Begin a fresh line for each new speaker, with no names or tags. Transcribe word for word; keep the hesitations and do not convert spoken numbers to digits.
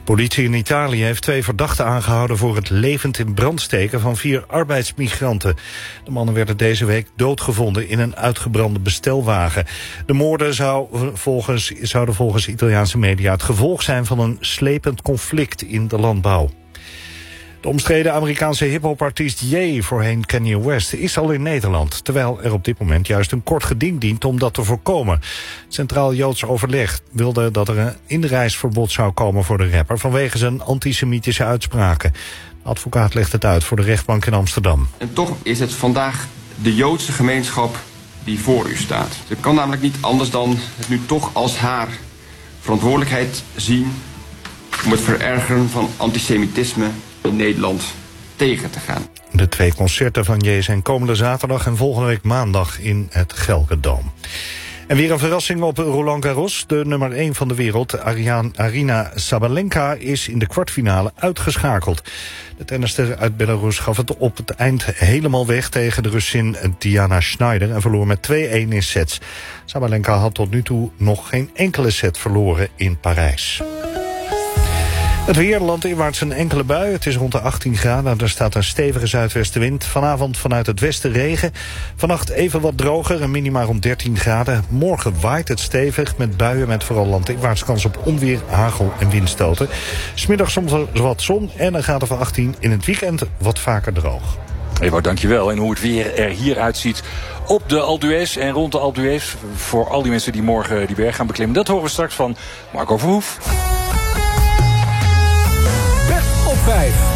Politie in Italië heeft twee verdachten aangehouden voor het levend in brand steken van vier arbeidsmigranten. De mannen werden deze week doodgevonden in een uitgebrande bestelwagen. De moorden zou volgens, zouden volgens Italiaanse media het gevolg zijn van een slepend conflict in de landbouw. De omstreden Amerikaanse hiphopartiest Ye, voorheen Kanye West, is al in Nederland, terwijl er op dit moment juist een kort geding dient om dat te voorkomen. Het Centraal Joods Overleg wilde dat er een inreisverbod zou komen voor de rapper vanwege zijn antisemitische uitspraken. De advocaat legt het uit voor de rechtbank in Amsterdam.
En toch is het vandaag de Joodse gemeenschap die voor u staat. Ze kan namelijk niet anders dan het nu toch als haar verantwoordelijkheid zien om het verergeren van antisemitisme in Nederland tegen te gaan.
De twee concerten van Ye zijn komende zaterdag en volgende week maandag in het Gelredome. En weer een verrassing op Roland Garros. De nummer één van de wereld, Aryna Sabalenka, is in de kwartfinale uitgeschakeld. De tennister uit Belarus gaf het op het eind helemaal weg tegen de Russin Diana Schneider en verloor met twee-een in sets. Sabalenka had tot nu toe nog geen enkele set verloren in Parijs. Het weer, landinwaarts een enkele bui. Het is rond de achttien graden. Er staat een stevige zuidwestenwind. Vanavond vanuit het westen regen. Vannacht even wat droger, een minima rond dertien graden. Morgen waait het stevig met buien met vooral landinwaarts kans op onweer, hagel en windstoten. 'S Middags soms wat zon en een graad of achttien. In het weekend wat vaker droog.
Ewout, dankjewel. En hoe het weer er hier uitziet op de Alpe d'Huez en rond de Alpe d'Huez, voor al die mensen die morgen die berg gaan beklimmen, dat horen we straks van Marco Verhoef.
Op vijf.